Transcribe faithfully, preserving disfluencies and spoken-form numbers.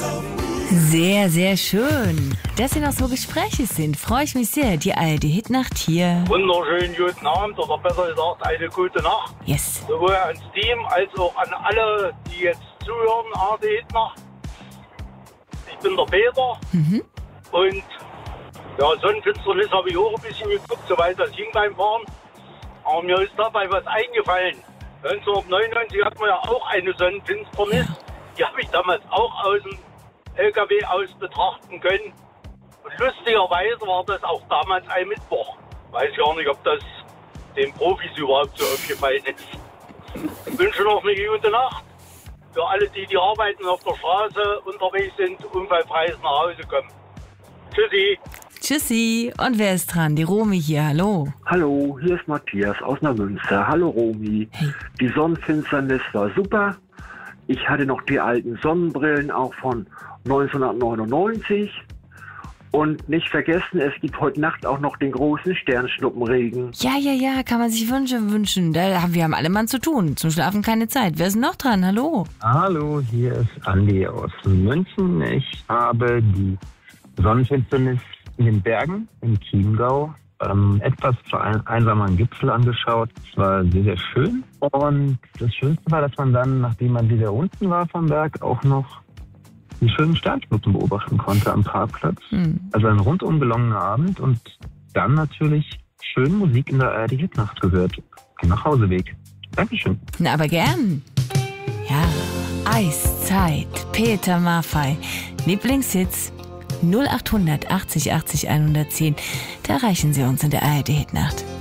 Sehr, sehr schön. Dass hier noch so Gespräche sind, freue ich mich sehr. Die A R D-Hitnacht hier. Wunderschönen guten Abend oder besser gesagt eine gute Nacht. Yes. Sowohl ans Team als auch an alle, die jetzt zuhören, A R D-Hitnacht. Ich bin der Peter Mhm. und ja, Sonnenfinsternis habe ich auch ein bisschen geguckt, soweit das ging beim Fahren. Aber mir ist dabei was eingefallen. neunzehnhundertneunundneunzig hatten wir ja auch eine Sonnenfinsternis. Die habe ich damals auch aus dem L K W aus betrachten können. Und lustigerweise war das auch damals ein Mittwoch. Weiß gar nicht, ob das den Profis überhaupt so aufgefallen ist. Ich wünsche noch eine gute Nacht. Für alle, die die arbeiten auf der Straße unterwegs sind, unfallfrei nach Hause kommen. Tschüssi. Tschüssi. Und wer ist dran? Die Romy hier. Hallo. Hallo, hier ist Matthias aus Neumünster. Hallo Romy. Hey. Die Sonnenfinsternis war super. Ich hatte noch die alten Sonnenbrillen auch von neunzehnhundertneunundneunzig. Und nicht vergessen, es gibt heute Nacht auch noch den großen Sternschnuppenregen. Ja, ja, ja, kann man sich wünschen, wünschen. Da haben wir haben alle Mann zu tun. Zum Schlafen keine Zeit. Wer ist noch dran? Hallo. Hallo, hier ist Andi aus München. Ich habe die Sonnenfinsternis in den Bergen im Chiemgau ähm, etwas zu einem einsamen Gipfel angeschaut. Es war sehr, sehr schön. Und das Schönste war, dass man dann, nachdem man wieder unten war vom Berg, auch noch die schönen Sternschnuppen beobachten konnte am Parkplatz. Hm. Also ein rundum gelungener Abend und dann natürlich schön Musik in der A R D-Hitnacht gehört. Im Nachhauseweg. Dankeschön. Na, aber gern. Ja, Eiszeit. Peter Maffay. Lieblingshits null acht hundert achtzig achtzig hundertzehn. Da erreichen Sie uns in der A R D-Hitnacht.